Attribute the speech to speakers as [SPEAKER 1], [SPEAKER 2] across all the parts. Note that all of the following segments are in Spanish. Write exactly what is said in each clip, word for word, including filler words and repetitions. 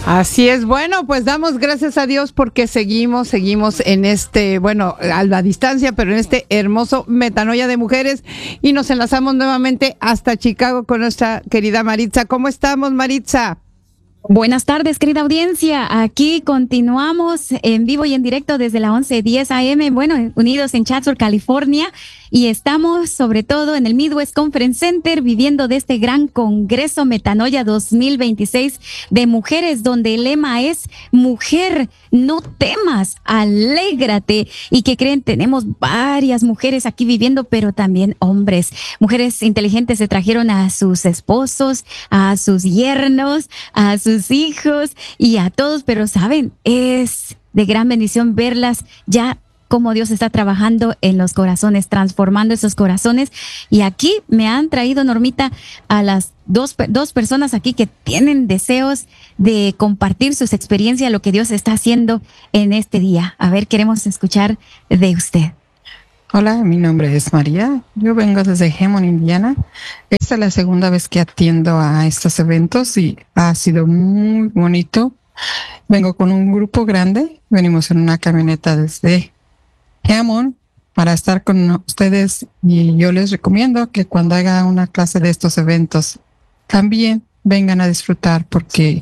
[SPEAKER 1] Así es, bueno, pues damos gracias a Dios porque seguimos, seguimos en este, bueno, a la distancia, pero en este hermoso Metanoia de Mujeres y nos enlazamos nuevamente hasta Chicago con nuestra querida Maritza. ¿Cómo estamos, Maritza?
[SPEAKER 2] Buenas tardes, querida audiencia. Aquí continuamos en vivo y en directo desde la once diez A M, bueno, unidos en Chatsworth, California, y estamos sobre todo en el Midwest Conference Center viviendo de este gran Congreso Metanoia dos mil veintiséis de mujeres, donde el lema es mujer, no temas, alégrate. Y que creen, tenemos varias mujeres aquí viviendo, pero también hombres. Mujeres inteligentes se trajeron a sus esposos, a sus yernos, a sus hijos y a todos, pero saben, es de gran bendición verlas ya cómo Dios está trabajando en los corazones, transformando esos corazones. Y aquí me han traído, Normita, a las dos, dos personas aquí que tienen deseos de compartir sus experiencias, lo que Dios está haciendo en este día. A ver, queremos escuchar de usted.
[SPEAKER 3] Hola, mi nombre es María. Yo vengo desde Hammond, Indiana. Esta es la segunda vez que atiendo a estos eventos y ha sido muy bonito. Vengo con un grupo grande. Venimos en una camioneta desde Hammond para estar con ustedes y yo les recomiendo que cuando haga una clase de estos eventos también vengan a disfrutar porque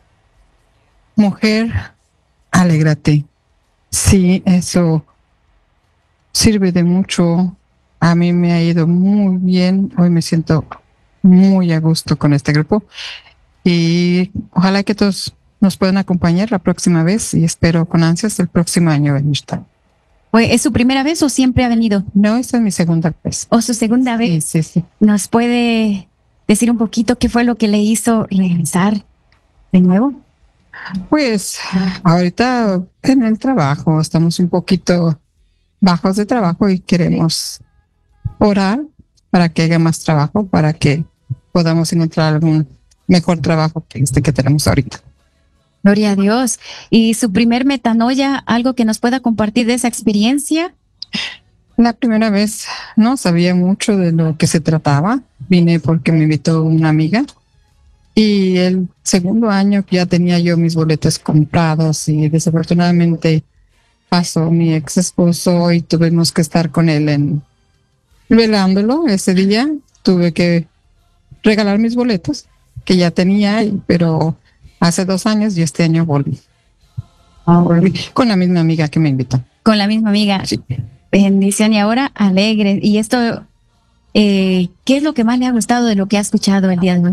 [SPEAKER 3] mujer, alégrate. Sí, eso sirve de mucho. A mí me ha ido muy bien. Hoy me siento muy a gusto con este grupo y ojalá que todos nos puedan acompañar la próxima vez y espero con ansias el próximo año venir.
[SPEAKER 2] ¿Es su primera vez o siempre ha venido?
[SPEAKER 3] No, esta es mi segunda vez.
[SPEAKER 2] ¿O su segunda vez?
[SPEAKER 3] Sí, sí, sí.
[SPEAKER 2] ¿Nos puede decir un poquito qué fue lo que le hizo regresar de nuevo?
[SPEAKER 3] Pues ahorita en el trabajo estamos un poquito bajos de trabajo y queremos orar para que haya más trabajo, para que podamos encontrar algún mejor trabajo que este que tenemos ahorita.
[SPEAKER 2] Gloria a Dios. ¿Y su primer metanoia, algo que nos pueda compartir de esa experiencia?
[SPEAKER 3] La primera vez no sabía mucho de lo que se trataba. Vine porque me invitó una amiga. Y el segundo año que ya tenía yo mis boletos comprados y desafortunadamente pasó mi ex esposo y tuvimos que estar con él en velándolo ese día. Tuve que regalar mis boletos que ya tenía, pero hace dos años y este año volví. Oh, volví con la misma amiga que me invitó.
[SPEAKER 2] Con la misma amiga.
[SPEAKER 3] Sí.
[SPEAKER 2] Bendición. Y ahora alegre. Y esto, eh, ¿qué es lo que más le ha gustado de lo que ha escuchado el día de hoy?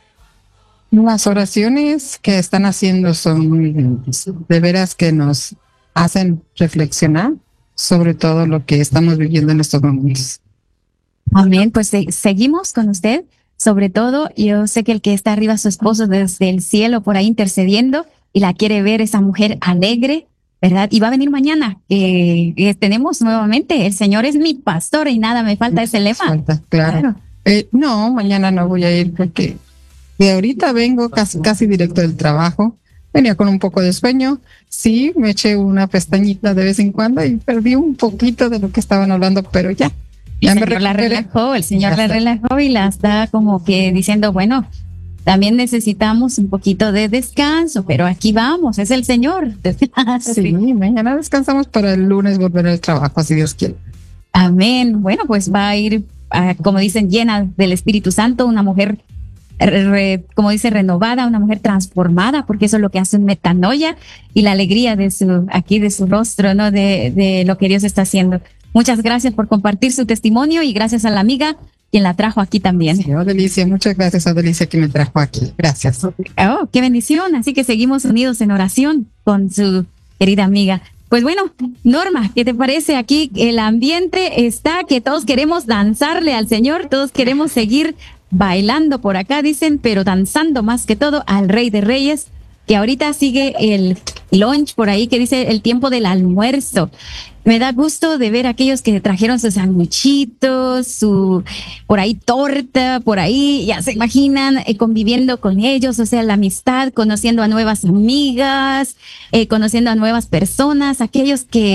[SPEAKER 3] Las oraciones que están haciendo son muy lindas. De veras que nos hacen reflexionar sobre todo lo que estamos viviendo en estos momentos.
[SPEAKER 2] Amén. Pues eh, seguimos con usted. Sobre todo, yo sé que el que está arriba, su esposo desde el cielo por ahí intercediendo y la quiere ver, esa mujer alegre, ¿verdad? Y va a venir mañana. Eh, eh, tenemos nuevamente, el Señor es mi pastor y nada me falta ese lema.
[SPEAKER 3] Falta, claro. claro. Eh, no, mañana no voy a ir porque de ahorita vengo casi, casi directo del trabajo. Venía con un poco de sueño. Sí, me eché una pestañita de vez en cuando y perdí un poquito de lo que estaban hablando, pero ya.
[SPEAKER 2] Y el Señor la relajó, el Señor la relajó y la está como que diciendo, bueno, también necesitamos un poquito de descanso, pero aquí vamos, es el Señor.
[SPEAKER 3] Sí, mañana descansamos para el lunes volver al trabajo, si Dios quiere.
[SPEAKER 2] Amén. Bueno, pues va a ir, uh, como dicen, llena del Espíritu Santo, una mujer, re, como dice, renovada, una mujer transformada, porque eso es lo que hace un metanoia y la alegría de su, aquí de su rostro, ¿no? De, de lo que Dios está haciendo. Muchas gracias por compartir su testimonio y gracias a la amiga quien la trajo aquí también.
[SPEAKER 3] Sí, Odelicia, muchas gracias a Odelicia que me trajo aquí. Gracias.
[SPEAKER 2] Oh, qué bendición. Así que seguimos unidos en oración con su querida amiga. Pues bueno, Norma, ¿qué te parece? Aquí el ambiente está que todos queremos danzarle al Señor, todos queremos seguir bailando por acá, dicen, pero danzando más que todo al Rey de Reyes, que ahorita sigue el lunch por ahí que dice el tiempo del almuerzo. Me da gusto de ver a aquellos que trajeron sus sanguchitos, su por ahí torta, por ahí, ya se imaginan eh, conviviendo con ellos, o sea, la amistad, conociendo a nuevas amigas, eh, conociendo a nuevas personas, aquellos que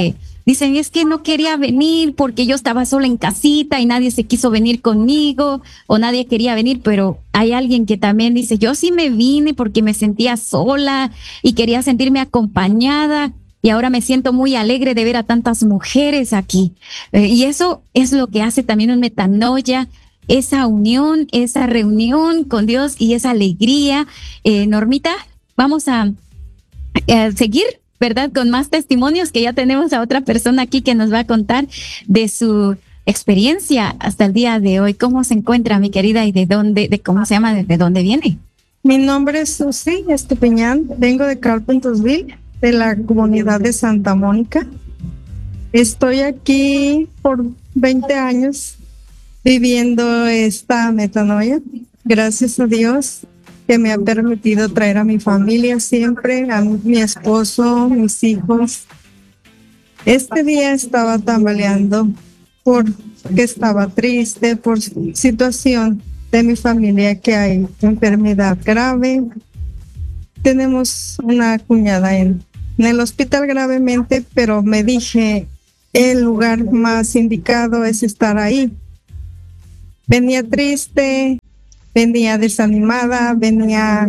[SPEAKER 2] dicen, es que no quería venir porque yo estaba sola en casita y nadie se quiso venir conmigo o nadie quería venir, pero hay alguien que también dice, yo sí me vine porque me sentía sola y quería sentirme acompañada y ahora me siento muy alegre de ver a tantas mujeres aquí. Eh, y eso es lo que hace también un metanoia, esa unión, esa reunión con Dios y esa alegría. Eh, Normita, vamos a, a seguir, ¿verdad? Con más testimonios, que ya tenemos a otra persona aquí que nos va a contar de su experiencia hasta el día de hoy. ¿Cómo se encuentra, mi querida, y de dónde, de cómo se llama, de, de dónde viene?
[SPEAKER 4] Mi nombre es Susi Estepeñán, vengo de Carpentersville, de la comunidad de Santa Mónica. Estoy aquí por veinte años viviendo esta metanoia. Gracias a Dios que me ha permitido traer a mi familia siempre, a mi esposo, mis hijos. Este día estaba tambaleando porque estaba triste por situación de mi familia, que hay enfermedad grave. Tenemos una cuñada en, en el hospital gravemente, pero me dije, el lugar más indicado es estar ahí. Venía triste, venía desanimada, venía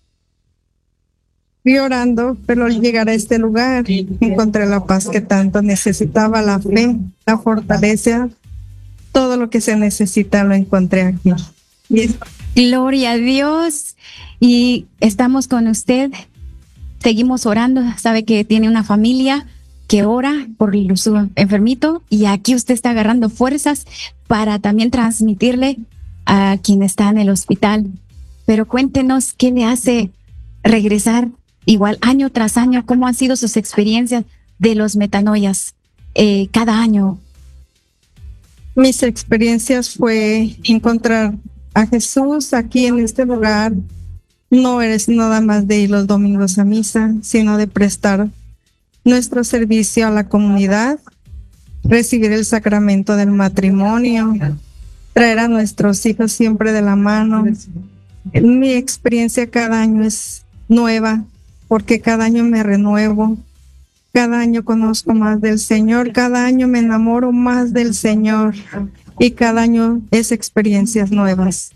[SPEAKER 4] llorando, pero al llegar a este lugar encontré la paz que tanto necesitaba, la fe, la fortaleza, todo lo que se necesita lo encontré aquí. Y
[SPEAKER 2] gloria a Dios. Y estamos con usted, seguimos orando, sabe que tiene una familia que ora por su enfermito y aquí usted está agarrando fuerzas para también transmitirle a quien está en el hospital. Pero cuéntenos qué le hace regresar igual año tras año, cómo han sido sus experiencias de los metanoias eh, cada año.
[SPEAKER 4] Mis experiencias fue encontrar a Jesús aquí en este lugar. No eres nada más de ir los domingos a misa, sino de prestar nuestro servicio a la comunidad, recibir el sacramento del matrimonio, traer a nuestros hijos siempre de la mano. Mi experiencia cada año es nueva, porque cada año me renuevo, cada año conozco más del Señor, cada año me enamoro más del Señor y cada año es experiencias nuevas.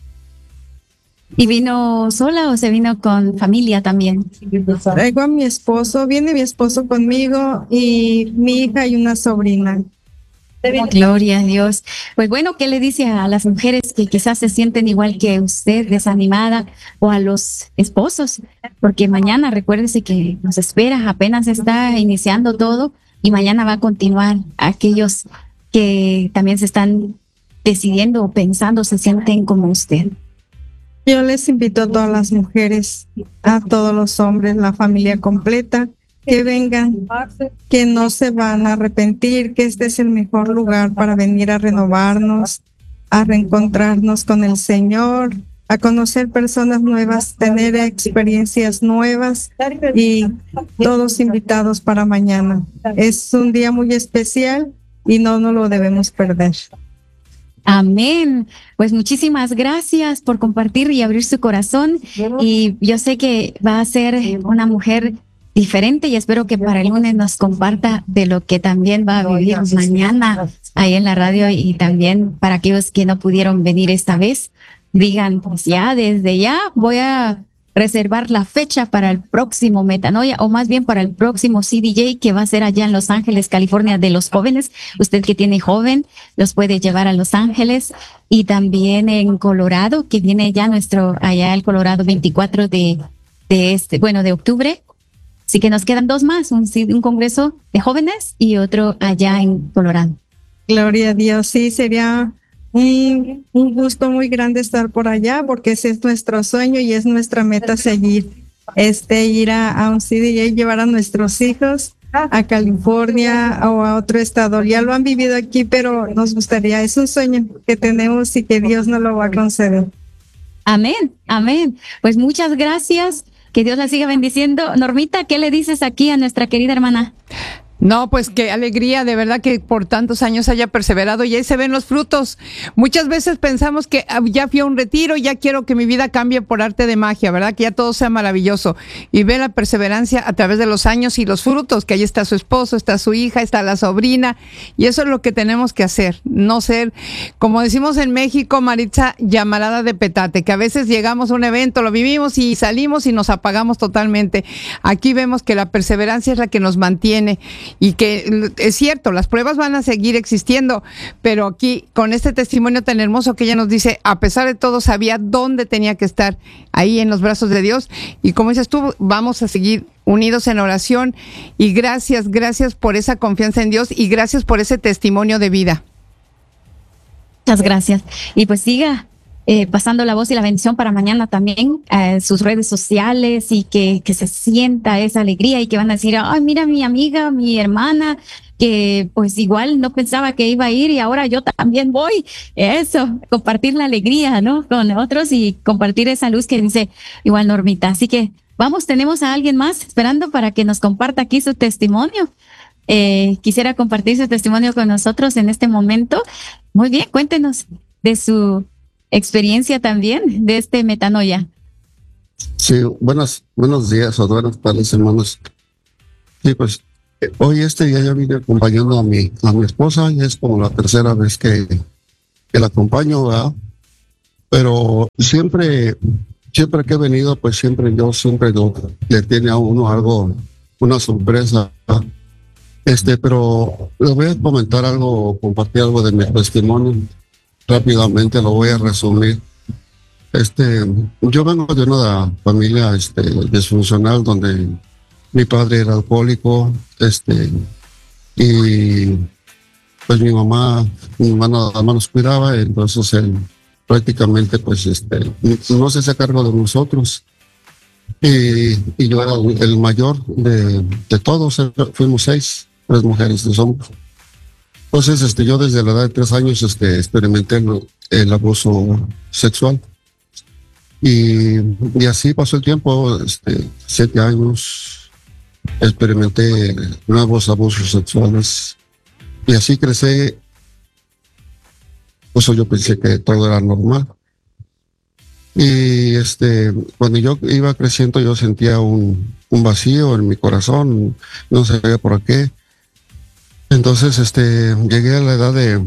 [SPEAKER 2] ¿Y vino sola o se vino con familia también?
[SPEAKER 4] Traigo a mi esposo, viene mi esposo conmigo y mi hija y una sobrina.
[SPEAKER 2] Gloria a Dios. Pues bueno, ¿qué le dice a las mujeres que quizás se sienten igual que usted, desanimada, o a los esposos? Porque mañana, recuérdese que nos espera, apenas está iniciando todo y mañana va a continuar. Aquellos que también se están decidiendo o pensando, se sienten como usted.
[SPEAKER 4] Yo les invito a todas las mujeres, a todos los hombres, la familia completa, que vengan, que no se van a arrepentir, que este es el mejor lugar para venir a renovarnos, a reencontrarnos con el Señor, a conocer personas nuevas, tener experiencias nuevas, y todos invitados para mañana. Es un día muy especial y no nos lo debemos perder.
[SPEAKER 2] Amén. Pues muchísimas gracias por compartir y abrir su corazón. Y yo sé que va a ser una mujer diferente y espero que para el lunes nos comparta de lo que también va a vivir mañana ahí en la radio, y también para aquellos que no pudieron venir esta vez, digan, pues ya, desde ya voy a reservar la fecha para el próximo Metanoia, o más bien para el próximo C D J que va a ser allá en Los Ángeles, California, de los jóvenes. Usted que tiene joven, los puede llevar a Los Ángeles, y también en Colorado, que viene ya nuestro, allá el Colorado veinticuatro de, de este, bueno, de octubre. Así que nos quedan dos más, un, un congreso de jóvenes y otro allá en Colorado.
[SPEAKER 4] Gloria a Dios, sí, sería un, un gusto muy grande estar por allá, porque ese es nuestro sueño y es nuestra meta seguir, este, ir a, a un C D J, llevar a nuestros hijos a California o a otro estado. Ya lo han vivido aquí, pero nos gustaría, es un sueño que tenemos y que Dios nos lo va a conceder.
[SPEAKER 2] Amén, amén. Pues muchas gracias. Que Dios la siga bendiciendo. Normita, ¿qué le dices aquí a nuestra querida hermana?
[SPEAKER 1] No, pues qué alegría, de verdad que por tantos años haya perseverado y ahí se ven los frutos. Muchas veces pensamos que ah, ya fui a un retiro, ya quiero que mi vida cambie por arte de magia, ¿verdad? Que ya todo sea maravilloso. Y ve la perseverancia a través de los años y los frutos, que ahí está su esposo, está su hija, está la sobrina. Y eso es lo que tenemos que hacer, no ser, como decimos en México, Maritza, llamarada de petate, que a veces llegamos a un evento, lo vivimos y salimos y nos apagamos totalmente. Aquí vemos que la perseverancia es la que nos mantiene. Y que es cierto, las pruebas van a seguir existiendo, pero aquí con este testimonio tan hermoso que ella nos dice, a pesar de todo sabía dónde tenía que estar, ahí en los brazos de Dios. Y como dices tú, vamos a seguir unidos en oración y gracias, gracias por esa confianza en Dios y gracias por ese testimonio de vida.
[SPEAKER 2] Muchas gracias. Y pues siga Eh, pasando la voz y la bendición para mañana también, eh, sus redes sociales y que, que se sienta esa alegría y que van a decir, ay, mira mi amiga, mi hermana, que pues igual no pensaba que iba a ir y ahora yo también voy. Eso, compartir la alegría, ¿no? Con otros y compartir esa luz que dice igual Normita. Así que vamos, tenemos a alguien más esperando para que nos comparta aquí su testimonio. Eh, quisiera compartir su testimonio con nosotros en este momento. Muy bien, cuéntenos de su experiencia también de este metanoia.
[SPEAKER 5] Sí, buenas, buenos días o buenas tardes, hermanos. Sí, pues hoy este día ya vine acompañando a mi, a mi esposa y es como la tercera vez que, que la acompaño, ¿verdad? Pero siempre, siempre que he venido, pues siempre yo siempre lo, le tiene a uno algo, una sorpresa, ¿verdad? Este, pero les voy a comentar algo, compartir algo de mi testimonio. Rápidamente lo voy a resumir. Este, yo vengo de una familia este, disfuncional donde mi padre era alcohólico, este, y pues mi mamá, mi hermano nada más nos cuidaba, entonces él prácticamente pues este, no se hacía cargo de nosotros. Y, y yo era el mayor de, de todos, fuimos seis, tres mujeres, dos hombres. Entonces, este, yo desde la edad de tres años este, experimenté el, el abuso sexual. Y, y así pasó el tiempo, este, siete años, experimenté nuevos abusos sexuales. Y así crecí. Pues yo pensé que todo era normal. Y este, cuando yo iba creciendo, yo sentía un, un vacío en mi corazón, no sabía por qué. Entonces, este, llegué a la edad de,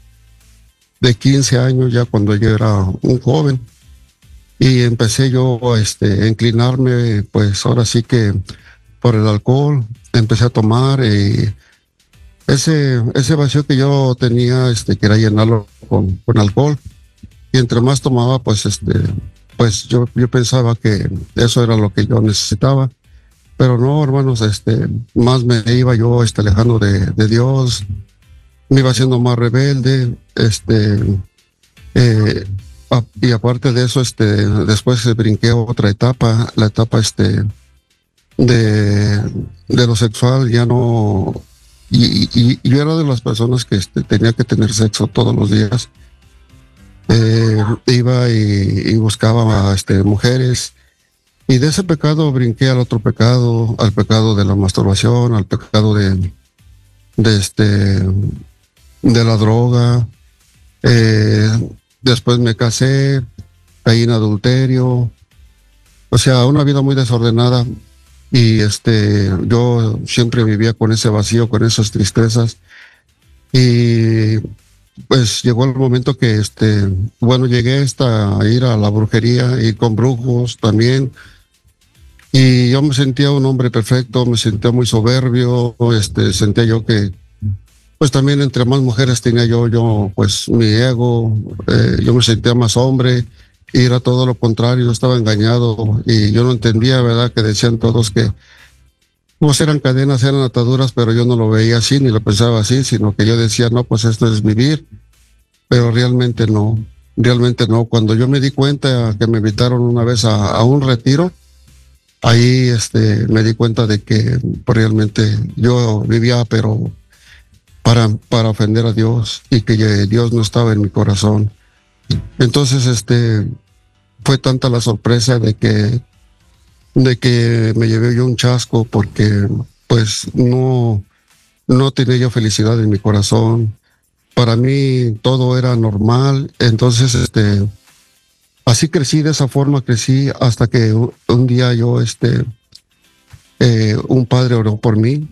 [SPEAKER 5] de quince años, ya cuando yo era un joven, y empecé yo este, a inclinarme, pues ahora sí que por el alcohol, empecé a tomar, y ese, ese vacío que yo tenía, este, quería llenarlo con, con alcohol, y entre más tomaba, pues, este, pues yo, yo pensaba que eso era lo que yo necesitaba. Pero no, hermanos, este, más me iba yo este, alejando de, de Dios, me iba haciendo más rebelde, este, eh, a, y aparte de eso, este, después brinqué a otra etapa, la etapa este, de, de lo sexual, ya no, y, y, y yo era de las personas que este, tenía que tener sexo todos los días, eh, iba y, y buscaba este, mujeres. Y de ese pecado brinqué al otro pecado, al pecado de la masturbación, al pecado de, de este, de la droga. Eh, después me casé, caí en adulterio. O sea, una vida muy desordenada. Y este, yo siempre vivía con ese vacío, con esas tristezas. Y pues llegó el momento que, este, bueno, llegué hasta a ir a la brujería, ir con brujos también. Y yo me sentía un hombre perfecto, me sentía muy soberbio, este, sentía yo que, pues también entre más mujeres tenía yo, yo, pues mi ego, eh, yo me sentía más hombre, y era todo lo contrario, estaba engañado, y yo no entendía, ¿verdad?, que decían todos que, pues eran cadenas, eran ataduras, pero yo no lo veía así, ni lo pensaba así, sino que yo decía, no, pues esto es vivir, pero realmente no, realmente no. Cuando yo me di cuenta que me invitaron una vez a, a un retiro, ahí este, me di cuenta de que realmente yo vivía, pero para, para ofender a Dios, y que Dios no estaba en mi corazón. Entonces, este, fue tanta la sorpresa de que, de que me llevé yo un chasco, porque pues no, no tenía yo felicidad en mi corazón. Para mí todo era normal. Entonces, este, así crecí, de esa forma crecí hasta que un, un día yo, este, eh, un padre oró por mí.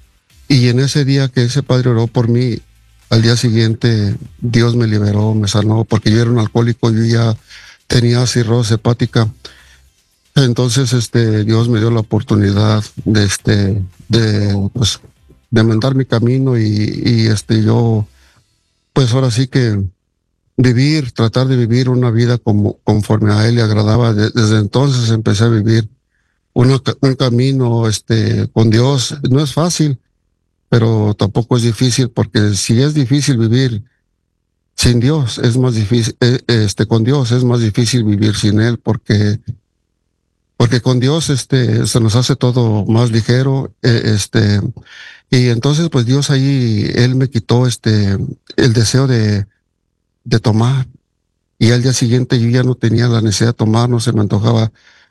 [SPEAKER 5] Y en ese día que ese padre oró por mí, al día siguiente Dios me liberó, me sanó, porque yo era un alcohólico, yo ya tenía cirrosis hepática. Entonces, este, Dios me dio la oportunidad de, este, de, pues, de enmendar mi camino y, y, este, yo, pues, ahora sí que vivir, tratar de vivir una vida como conforme a Él le agradaba. De, desde entonces empecé a vivir una, un camino, este, con Dios. No es fácil, pero tampoco es difícil, porque si es difícil vivir sin Dios, es más difícil, eh, este, con Dios es más difícil vivir sin Él, porque porque con Dios este se nos hace todo más ligero, eh, este y entonces pues Dios ahí, Él me quitó este el deseo de, de tomar, y al día siguiente yo ya no tenía la necesidad de tomar, no se me antojaba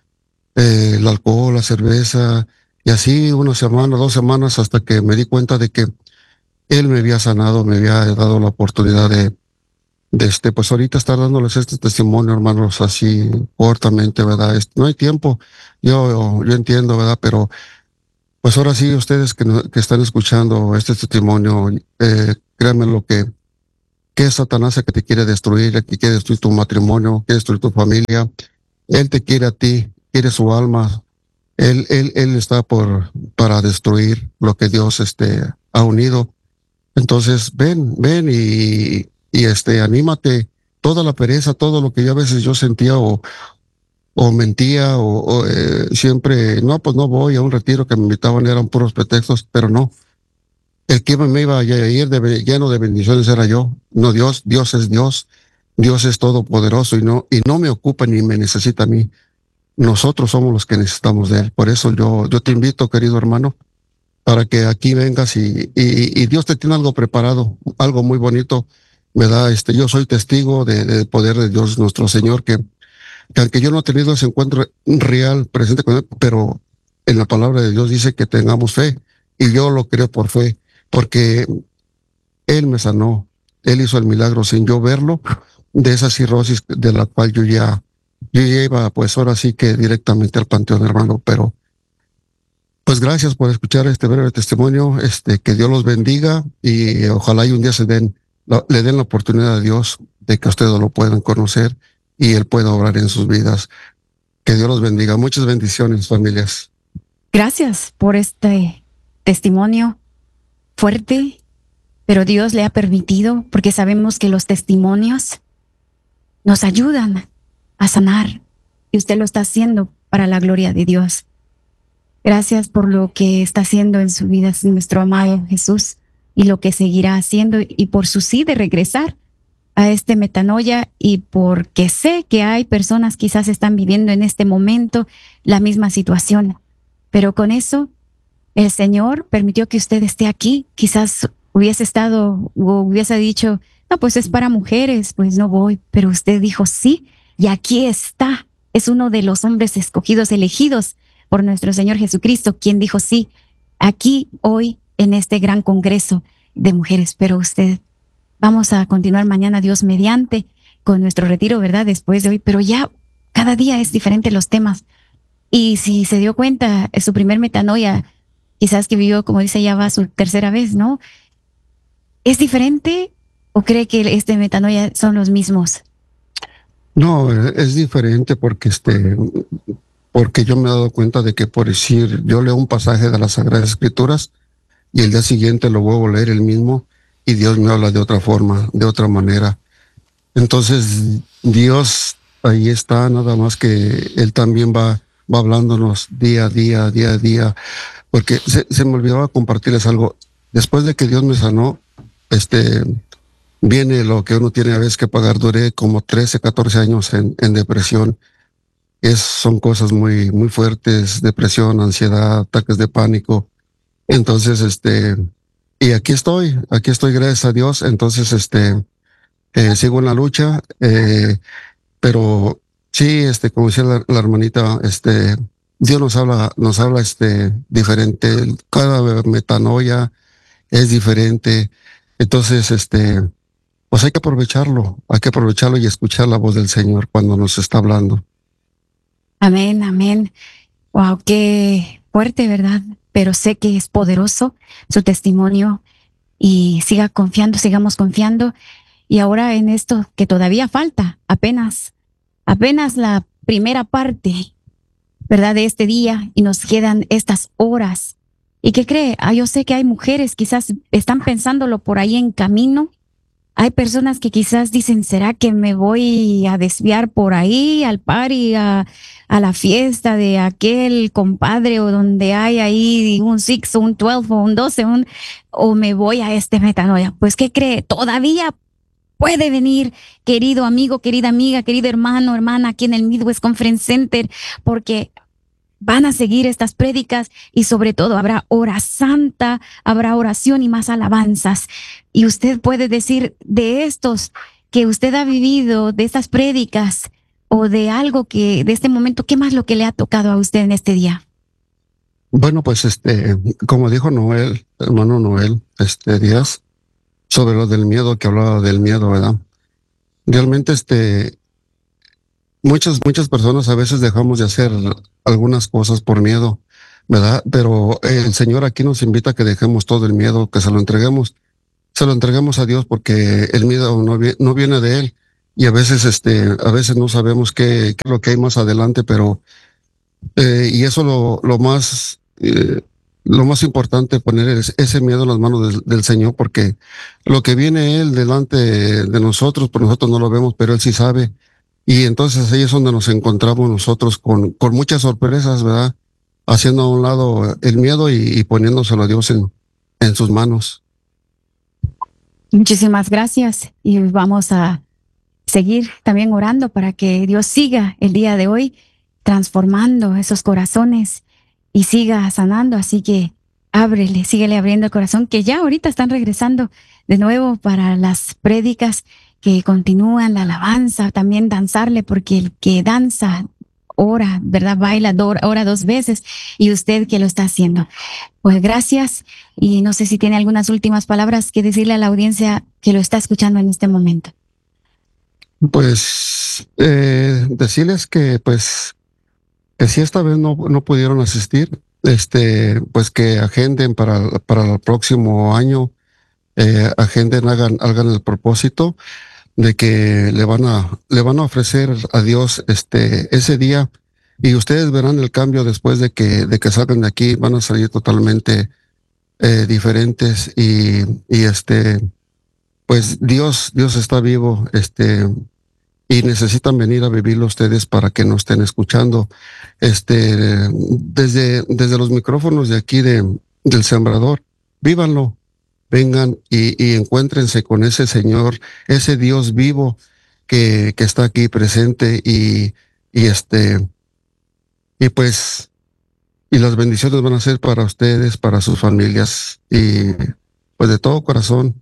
[SPEAKER 5] eh, el alcohol, la cerveza, y así una semana, dos semanas, hasta que me di cuenta de que Él me había sanado, me había dado la oportunidad de de este, pues ahorita estar dándoles este testimonio, hermanos, así cortamente, ¿verdad? Este, no hay tiempo, yo, yo entiendo, ¿verdad? Pero pues ahora sí, ustedes que, no, que están escuchando este testimonio, eh, créanme lo que, que es Satanás el que te quiere destruir, el que quiere destruir tu matrimonio, quiere destruir tu familia. Él te quiere a ti, quiere su alma. Él, él, él está por, para destruir lo que Dios este, ha unido. Entonces, ven, ven y, y este, anímate. Toda la pereza, todo lo que yo a veces yo sentía o, o mentía o, o eh, siempre, no, pues no voy a un retiro que me invitaban, eran puros pretextos, pero no. El que me iba a ir de, lleno de bendiciones era yo, no Dios. Dios es Dios, Dios es todopoderoso y no, y no me ocupa ni me necesita a mí. Nosotros somos los que necesitamos de Él. Por eso yo, yo te invito, querido hermano, para que aquí vengas y, y, y Dios te tiene algo preparado, algo muy bonito, ¿verdad? Este, yo soy testigo del de poder de Dios nuestro Señor, que, que aunque yo no he tenido ese encuentro real, presente con Él, pero en la palabra de Dios dice que tengamos fe, y yo lo creo por fe, porque Él me sanó, Él hizo el milagro sin yo verlo, de esa cirrosis de la cual yo ya, yo ya iba, pues ahora sí que directamente al panteón, hermano, pero pues gracias por escuchar este breve testimonio, este, que Dios los bendiga y ojalá y un día se den, le den la oportunidad a Dios de que ustedes lo puedan conocer y Él pueda obrar en sus vidas. Que Dios los bendiga. Muchas bendiciones, familias.
[SPEAKER 2] Gracias por este testimonio fuerte, pero Dios le ha permitido, porque sabemos que los testimonios nos ayudan a sanar y usted lo está haciendo para la gloria de Dios. Gracias por lo que está haciendo en su vida nuestro amado Jesús y lo que seguirá haciendo, y por su sí de regresar a este Metanoia, y porque sé que hay personas quizás están viviendo en este momento la misma situación, pero con eso el Señor permitió que usted esté aquí. Quizás hubiese estado o hubiese dicho, no, pues es para mujeres, pues no voy, pero usted dijo sí, y aquí está. Es uno de los hombres escogidos, elegidos por nuestro Señor Jesucristo, quien dijo sí, aquí hoy en este gran congreso de mujeres. Pero usted, vamos a continuar mañana, Dios mediante, con nuestro retiro, ¿verdad? Después de hoy, pero ya cada día es diferente los temas. Y si se dio cuenta, es su primer metanoia, quizás que vivió, como dice, ya va su tercera vez, ¿no? ¿Es diferente o cree que este metanoia son los mismos?
[SPEAKER 5] No, es diferente porque este, porque yo me he dado cuenta de que, por decir, yo leo un pasaje de las Sagradas Escrituras y el día siguiente lo vuelvo a leer el mismo y Dios me habla de otra forma, de otra manera. Entonces Dios ahí está, nada más que Él también va, va hablándonos día a día, día a día, porque se, se me olvidaba compartirles algo. Después de que Dios me sanó, este, viene lo que uno tiene a veces que pagar. Duré como trece, catorce años en, en depresión. Es, son cosas muy, muy fuertes: depresión, ansiedad, ataques de pánico. Entonces, este, y aquí estoy, aquí estoy, gracias a Dios. Entonces, este, eh, sigo en la lucha, eh, pero sí, este, como decía la, la hermanita, este, Dios nos habla, nos habla, este, diferente. Cada metanoia, es diferente. Entonces, este, pues hay que aprovecharlo, hay que aprovecharlo y escuchar la voz del Señor cuando nos está hablando.
[SPEAKER 2] Amén, amén. Wow, qué fuerte, ¿verdad? Pero sé que es poderoso su testimonio y siga confiando, sigamos confiando. Y ahora en esto que todavía falta, apenas, apenas la primera parte, ¿verdad? De este día y nos quedan estas horas. ¿Y qué cree? Ah, yo sé que hay mujeres quizás están pensándolo por ahí en camino. Hay personas que quizás dicen, ¿será que me voy a desviar por ahí al party, a, a la fiesta de aquel compadre o donde hay ahí un six o un twelve o un doce un, o me voy a este metanoia? Pues, ¿qué cree? Todavía puede venir, querido amigo, querida amiga, querido hermano, hermana, aquí en el Midwest Conference Center, porque van a seguir estas prédicas y sobre todo habrá hora santa, habrá oración y más alabanzas. Y usted puede decir de estos que usted ha vivido, de estas prédicas o de algo que, de este momento, ¿qué más lo que le ha tocado a usted en este día?
[SPEAKER 5] Bueno, pues este, como dijo Noel, hermano Noel, este Díaz, sobre lo del miedo, que hablaba del miedo, ¿verdad? Realmente, este, muchas, muchas personas a veces dejamos de hacer algunas cosas por miedo, ¿verdad? Pero el Señor aquí nos invita a que dejemos todo el miedo, que se lo entreguemos, se lo entreguemos a Dios, porque el miedo no, vi- no viene de Él. Y a veces, este, a veces no sabemos qué, qué es lo que hay más adelante, pero, eh, y eso lo, lo más, eh, lo más importante, poner es- ese miedo en las manos del, del Señor, porque lo que viene Él delante de nosotros, pues nosotros no lo vemos, pero Él sí sabe. Y entonces ahí es donde nos encontramos nosotros con, con muchas sorpresas, ¿verdad? Haciendo a un lado el miedo y, y poniéndoselo a Dios en, en sus manos.
[SPEAKER 2] Muchísimas gracias y vamos a seguir también orando para que Dios siga el día de hoy transformando esos corazones y siga sanando. Así que ábrele, síguele abriendo el corazón, que ya ahorita están regresando de nuevo para las prédicas que continúan, la alabanza, también danzarle, porque el que danza ora, ¿verdad? Baila do- ora dos veces y usted que lo está haciendo. Pues gracias y no sé si tiene algunas últimas palabras que decirle a la audiencia que lo está escuchando en este momento.
[SPEAKER 5] Pues eh, decirles que pues que si esta vez no, no pudieron asistir, este, pues que agenden para, para el próximo año, eh, agenden, hagan, hagan el propósito de que le van a, le van a ofrecer a Dios este, ese día, y ustedes verán el cambio después de que, de que salgan de aquí, van a salir totalmente eh, diferentes y, y este, pues Dios, Dios está vivo, este, y necesitan venir a vivirlo ustedes para que no estén escuchando. Este, desde, desde los micrófonos de aquí de, del Sembrador, vívanlo, vengan y, y encuéntrense con ese Señor, ese Dios vivo que, que está aquí presente y, y este, y pues, y las bendiciones van a ser para ustedes, para sus familias, y pues de todo corazón,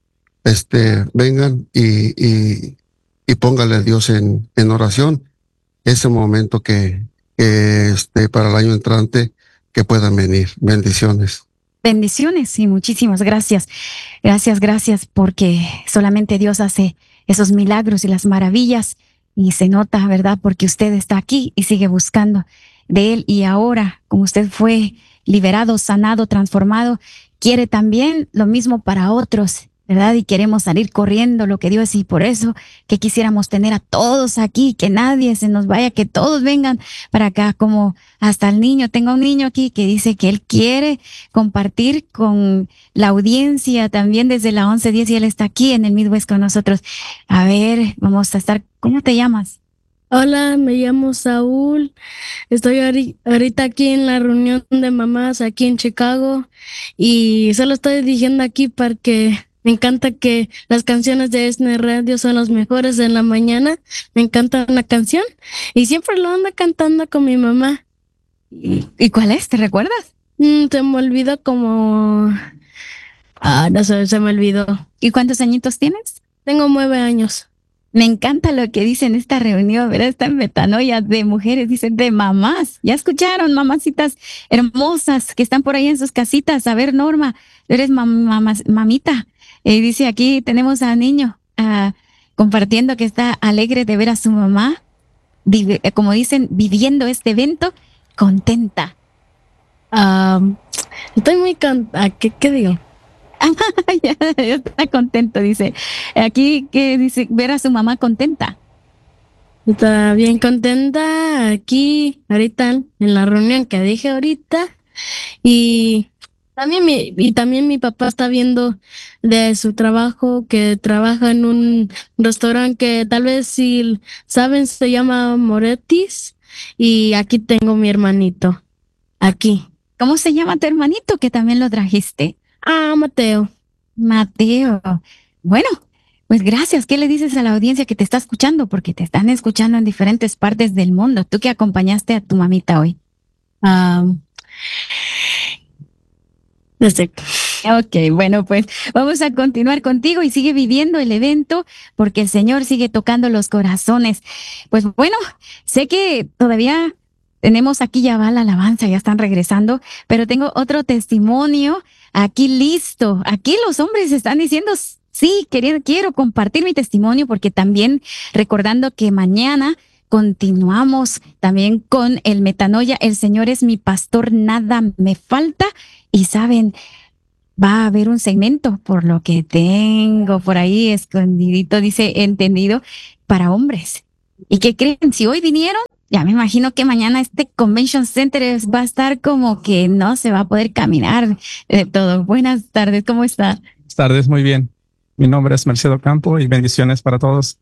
[SPEAKER 5] este, vengan y, y, y póngale a Dios en, en oración ese momento que, que este, para el año entrante, que puedan venir. Bendiciones.
[SPEAKER 2] Bendiciones y muchísimas gracias. Gracias, gracias, porque solamente Dios hace esos milagros y las maravillas y se nota, ¿verdad? Porque usted está aquí y sigue buscando de Él y ahora, como usted fue liberado, sanado, transformado, quiere también lo mismo para otros, ¿verdad? Y queremos salir corriendo lo que Dios, y por eso que quisiéramos tener a todos aquí, que nadie se nos vaya, que todos vengan para acá, como hasta el niño. Tengo un niño aquí que dice que él quiere compartir con la audiencia también desde la once diez y él está aquí en el Midwest con nosotros. A ver, vamos a estar, ¿cómo te llamas?
[SPEAKER 6] Hola, me llamo Saúl. Estoy ahori- ahorita aquí en la reunión de mamás aquí en Chicago y solo estoy diciendo aquí porque me encanta que las canciones de S N Radio son las mejores en la mañana. Me encanta la canción y siempre lo ando cantando con mi mamá.
[SPEAKER 2] ¿Y, y cuál es? ¿Te recuerdas?
[SPEAKER 6] Mm, se me olvidó como... Ah, no sé, se me olvidó.
[SPEAKER 2] ¿Y cuántos añitos tienes?
[SPEAKER 6] Tengo nueve años.
[SPEAKER 2] Me encanta lo que dice en esta reunión, ¿verdad? Esta metanoia de mujeres, dicen de mamás. Ya escucharon, mamacitas hermosas que están por ahí en sus casitas. A ver, Norma, eres mam mamas, mamita. Eh, dice aquí, tenemos a niño uh, compartiendo que está alegre de ver a su mamá, vive, eh, como dicen, viviendo este evento, contenta.
[SPEAKER 6] Um, estoy muy contenta. ¿Qué, ¿Qué digo?
[SPEAKER 2] ya, ya está contento, dice. Aquí que dice ver a su mamá contenta.
[SPEAKER 6] Está bien contenta aquí, ahorita, en la reunión que dije ahorita. Y también mi, y también mi papá está viendo de su trabajo, que trabaja en un restaurante que tal vez si saben se llama Moretti's. Y aquí tengo mi hermanito. Aquí.
[SPEAKER 2] ¿Cómo se llama tu hermanito que también lo trajiste?
[SPEAKER 6] Ah, Mateo.
[SPEAKER 2] Mateo. Bueno, pues gracias. ¿Qué le dices a la audiencia que te está escuchando? Porque te están escuchando en diferentes partes del mundo. ¿Tú que acompañaste a tu mamita hoy?
[SPEAKER 6] Um, desde...
[SPEAKER 2] Ok, bueno, pues vamos a continuar contigo y sigue viviendo el evento porque el Señor sigue tocando los corazones. Pues bueno, sé que todavía tenemos aquí, ya va la alabanza, ya están regresando, pero tengo otro testimonio aquí listo. Aquí los hombres están diciendo, sí, querido, quiero compartir mi testimonio porque también recordando que mañana continuamos también con el metanoia. El Señor es mi pastor, nada me falta. Y saben, va a haber un segmento, por lo que tengo por ahí escondidito, dice entendido, para hombres. ¿Y qué creen? Si hoy vinieron, ya me imagino que mañana este Convention Center va a estar como que no se va a poder caminar de todo. Buenas tardes, ¿cómo está?
[SPEAKER 7] Buenas tardes, muy bien. Mi nombre es Mercedo Campo y bendiciones para todos.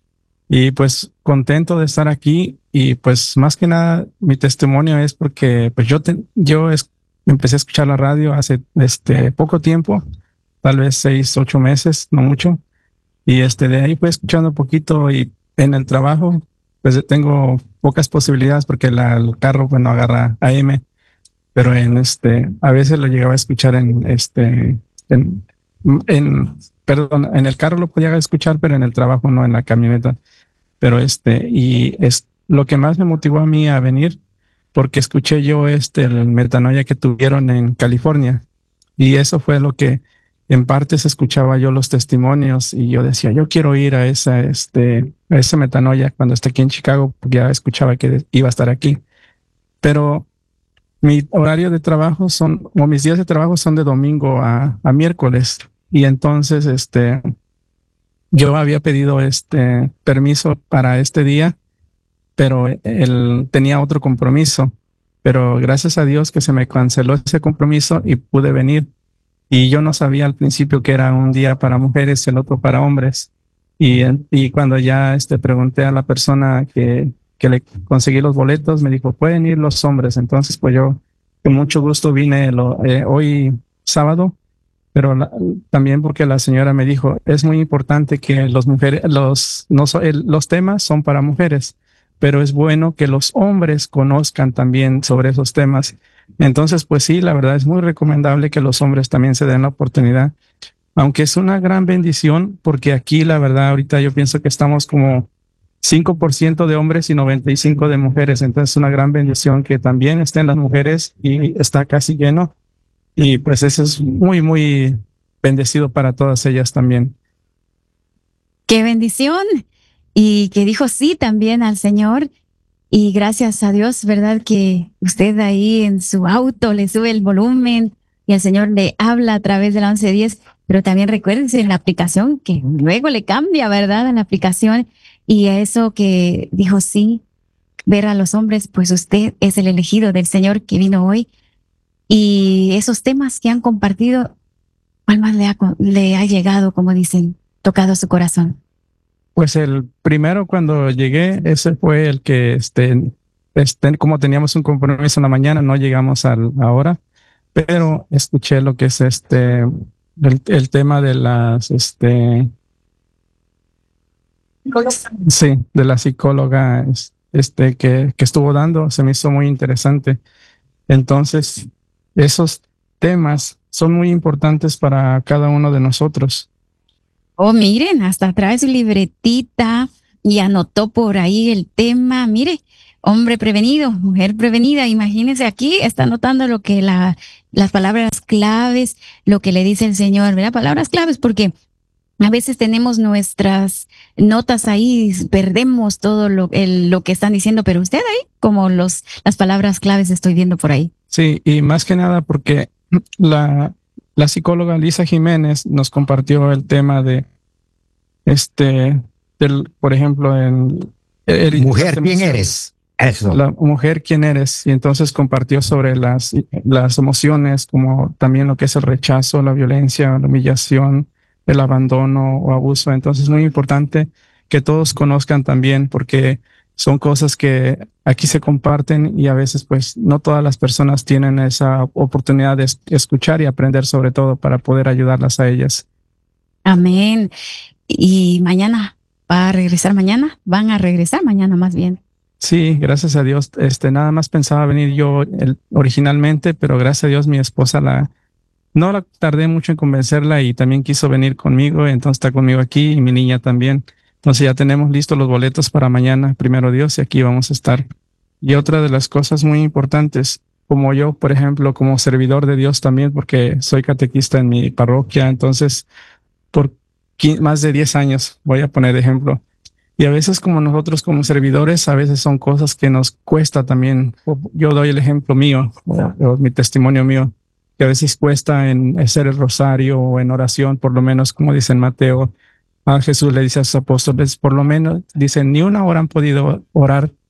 [SPEAKER 7] Y pues contento de estar aquí y pues más que nada mi testimonio es porque pues yo te, yo es, empecé a escuchar la radio hace este poco tiempo, tal vez seis, ocho meses, no mucho. Y este de ahí fui escuchando un poquito y en el trabajo pues tengo pocas posibilidades porque la, el carro bueno agarra A M, pero en este a veces lo llegaba a escuchar en este en, en perdón, en el carro lo podía escuchar, pero en el trabajo no, en la camioneta. Pero este y es lo que más me motivó a mí a venir porque escuché yo este el metanoia que tuvieron en California y eso fue lo que en partes escuchaba yo los testimonios y yo decía, yo quiero ir a esa, este, a ese metanoia cuando esté aquí en Chicago, porque ya escuchaba que iba a estar aquí. Pero mi horario de trabajo son, o mis días de trabajo son de domingo a, a miércoles. Y entonces, este, yo había pedido este permiso para este día, pero él tenía otro compromiso. Pero gracias a Dios que se me canceló ese compromiso y pude venir. Y yo no sabía al principio que era un día para mujeres y el otro para hombres. Y, y cuando ya este, pregunté a la persona que, que le conseguí los boletos, me dijo, pueden ir los hombres. Entonces, pues yo con mucho gusto vine lo, eh, hoy sábado, pero la, también porque la señora me dijo, es muy importante que los mujeres, los, no, el, los temas son para mujeres, pero es bueno que los hombres conozcan también sobre esos temas. Entonces, pues sí, la verdad es muy recomendable que los hombres también se den la oportunidad, aunque es una gran bendición, porque aquí la verdad ahorita yo pienso que estamos como cinco por ciento de hombres y noventa y cinco por ciento de mujeres, entonces es una gran bendición que también estén las mujeres y está casi lleno y pues eso es muy, muy bendecido para todas ellas también.
[SPEAKER 2] ¡Qué bendición! Y que dijo sí también al Señor. Y gracias a Dios, ¿verdad? Que usted ahí en su auto le sube el volumen y el Señor le habla a través de la once diez, pero también recuérdense en la aplicación que luego le cambia, ¿verdad? En la aplicación y a eso que dijo sí, ver a los hombres, pues usted es el elegido del Señor que vino hoy y esos temas que han compartido, ¿cuál más le ha, le ha llegado, como dicen, tocado su corazón?
[SPEAKER 7] Pues el primero cuando llegué, ese fue el que, este, este, como teníamos un compromiso en la mañana, no llegamos a la hora, pero escuché lo que es este, el, el tema de las, este, sí, de la psicóloga, este, que, que estuvo dando, se me hizo muy interesante. Entonces, esos temas son muy importantes para cada uno de nosotros.
[SPEAKER 2] Oh, miren, hasta trae su libretita y anotó por ahí el tema. Mire, hombre prevenido, mujer prevenida. Imagínense aquí, está anotando lo que la, las palabras claves, lo que le dice el Señor, ¿verdad? Palabras claves, porque a veces tenemos nuestras notas ahí, perdemos todo lo, el, lo que están diciendo, pero usted ahí, como los, las palabras claves estoy viendo por ahí.
[SPEAKER 7] Sí, y más que nada porque la, la psicóloga Lisa Jiménez nos compartió el tema de, este, del, por ejemplo, en... el-
[SPEAKER 8] Mujer,
[SPEAKER 7] las
[SPEAKER 8] ¿quién
[SPEAKER 7] emociones.
[SPEAKER 8] eres? Eso.
[SPEAKER 7] La mujer, ¿quién eres? Y entonces compartió sobre las, las emociones, como también lo que es el rechazo, la violencia, la humillación, el abandono o abuso. Entonces es muy importante que todos conozcan también, porque son cosas que aquí se comparten y a veces pues no todas las personas tienen esa oportunidad de es- escuchar y aprender sobre todo para poder ayudarlas a ellas.
[SPEAKER 2] Amén. Y mañana, ¿va a regresar mañana? Van a regresar mañana más bien.
[SPEAKER 7] Sí, gracias a Dios. Este, nada más pensaba venir yo el- originalmente, pero gracias a Dios mi esposa la, no la tardé mucho en convencerla y también quiso venir conmigo, entonces está conmigo aquí y mi niña también. Entonces ya tenemos listos los boletos para mañana, primero Dios, y aquí vamos a estar. Y otra de las cosas muy importantes, como yo, por ejemplo, como servidor de Dios también, porque soy catequista en mi parroquia, entonces por qui- más de diez años, voy a poner de ejemplo. Y a veces como nosotros como servidores, a veces son cosas que nos cuesta también. O- Yo doy el ejemplo mío, o, o mi testimonio mío, que a veces cuesta en hacer el rosario o en oración, por lo menos como dice en Mateo, a Jesús le dice a sus apóstoles, por lo menos, dicen, ni una hora han podido orar